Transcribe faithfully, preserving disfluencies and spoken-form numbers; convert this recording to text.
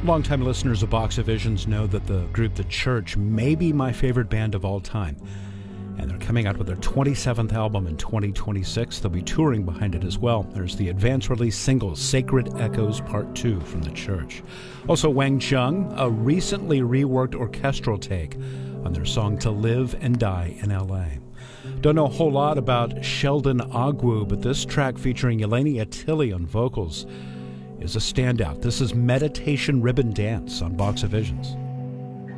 Longtime listeners of Box of Visions know that the group The Church may be my favorite band of all time. And they're coming out with their twenty-seventh album in twenty twenty-six. They'll be touring behind it as well. There's the advance release single, Sacred Echoes Part two from The Church. Also, Wang Chung, a recently reworked orchestral take on their song To Live and Die in L A. Don't know a whole lot about Sheldon Agwu, but this track featuring Eleni Attili on vocals is a standout. This is Meditation Ribbon Dance on Box of Visions.